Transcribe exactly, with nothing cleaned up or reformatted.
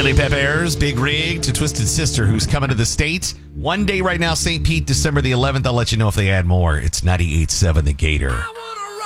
Chili Peppers, Big Rig to Twisted Sister, who's coming to the States. One day right now, Saint Pete, December the eleventh. I'll let you know if they add more. It's ninety-eight point seven The Gator.